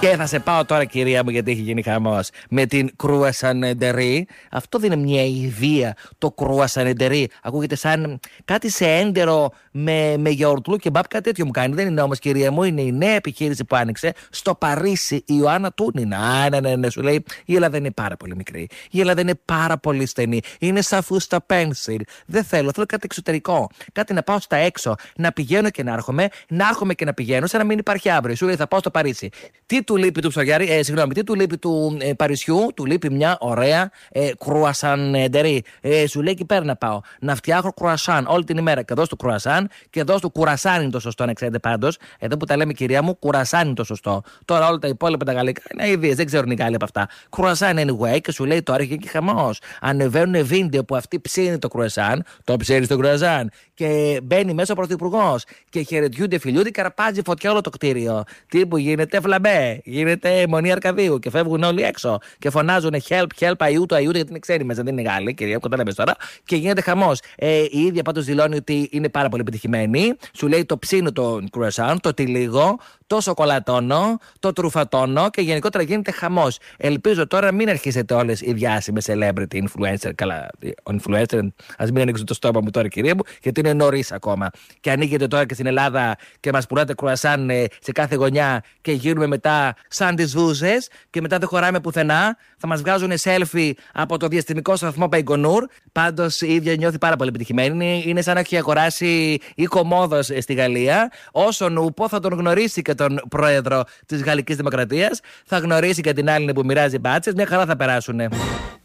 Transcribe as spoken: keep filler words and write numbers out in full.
Και θα σε πάω τώρα, κυρία μου, γιατί έχει γίνει χαμός, με την κρουασανεντερί. Αυτό δεν είναι μια ιδέα, το κρουασανεντερί. Ακούγεται σαν κάτι σε έντερο με, με γιαουρτλού και μπαπ, κάτι τέτοιο μου κάνει. Δεν είναι όμως, κυρία μου, είναι η νέα επιχείρηση που άνοιξε στο Παρίσι η Ιωάννα Τούνινα. Α, ναι, ναι, ναι, σου λέει η Ελλάδα είναι πάρα πολύ μικρή. Η Ελλάδα είναι πάρα πολύ στενή. Είναι σαν φούστα πένσιλ. Δεν θέλω, θέλω κάτι εξωτερικό. Κάτι να πάω στα έξω, να πηγαίνω και να έρχομαι, να έρχομαι και να πηγαίνω, σαν να μην υπάρχει αύριο. Σου λέει θα πάω στο Παρίσι. Τι του λείπει του ψωριάρι, ε, συγγνώμη, τι του λείπει του ε, Παρισιού, του λείπει μια ωραία ε, κρουασανεντερί. Ε, σου λέει εκεί πέρα να πάω. Να φτιάχνω κρουασάν όλη την ημέρα. Και εδώ στο κρουασάν και εδώ στο κουρασάν είναι το σωστό, να ξέρετε πάντως. Εδώ που τα λέμε, κυρία μου, κουρασάν είναι το σωστό. Τώρα όλα τα υπόλοιπα τα γαλλικά είναι αηδίες, δεν ξέρουν οι Γάλλοι από αυτά. Κρουασάν anyway, και σου λέει τώρα έχει και χαμός. Ανεβαίνουν βίντεο που αυτή ψήνει το κρουασάν, το ψήνει στο κρουασάν και μπαίνει μέσα ο πρωθυπουργός και χαιρετιούνται, φιλιούνται και αρπάζει φωτιά όλο το κτίριο. Τι που γίνεται, φλαμπέ, γίνεται μονή Αρκαδίου και φεύγουν όλοι έξω και φωνάζουν help, help, αιούτο, αιούτο, γιατί είναι ξένοι μέσα, δεν είναι Γάλλοι, κυρία, που κατάλαβες τώρα. Και γίνεται χαμός. Ε, η ίδια πάντως δηλώνει ότι είναι πάρα πολύ επιτυχημένη. Σου λέει το ψήνω το κρουασάν, το τυλίγω, το σοκολατώνω, το τρουφατώνω και γενικότερα γίνεται χαμός. Ελπίζω τώρα να μην αρχίσετε όλες οι διάσημες celebrity influencer. Καλά, influencer, ας μην ανοίξω το στόμα μου τώρα, κυρία μου, γιατί είναι νωρίς ακόμα. Και ανοίγετε τώρα και στην Ελλάδα και μας πουλάτε κρουασάν σε κάθε γωνιά και γίνουμε μετά σαν τις βούζες και μετά δεν χωράμε πουθενά. Θα μας βγάζουν selfie από το διαστημικό σταθμό Μπαϊκονούρ. Πάντως η ίδια νιώθει πάρα πολύ επιτυχημένη. Είναι σαν να έχει αγοράσει η Κομόδος στη Γαλλία. Όσον ούπο θα τον γνωρίσει και τον πρόεδρο της Γαλλικής Δημοκρατίας, θα γνωρίσει και την άλλη που μοιράζει μπάτσες. Μια χαρά θα περάσουν.